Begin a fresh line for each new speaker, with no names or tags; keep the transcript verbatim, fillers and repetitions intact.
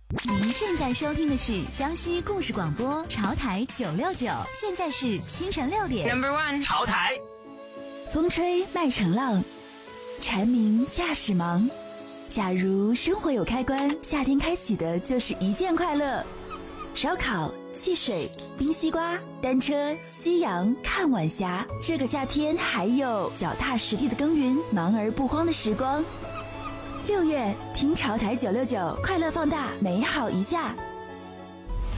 您正在收听的是江西故事广播潮台九六九，现在是清晨六点。
Number one，
潮台。
风吹麦城浪，蝉鸣夏始忙。假如生活有开关，夏天开启的就是一件快乐。烧烤、汽水、冰西瓜、单车、夕阳、看晚霞。这个夏天还有脚踏实地的耕耘，忙而不慌的时光。六月，听潮台九六九，快乐放大，美好一下。